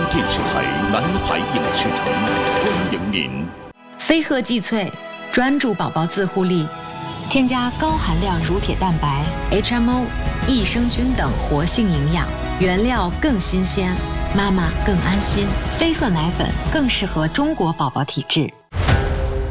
电视台南海影视城欢迎您。 飞鹤济萃，专注宝宝自护力，添加高含量乳铁蛋白、HMO、益生菌等活性营养，原料更新鲜，妈妈更安心。飞鹤奶粉更适合中国宝宝体质。